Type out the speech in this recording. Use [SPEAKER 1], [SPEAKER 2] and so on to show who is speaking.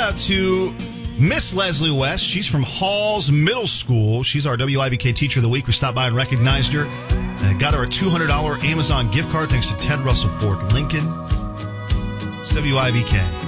[SPEAKER 1] out to Miss Leslie West. She's from Halls Middle School. She's our WIBK Teacher of the Week. We stopped by and recognized her. Got her a $200 Amazon gift card thanks to Ted Russell Ford Lincoln. It's WIBK.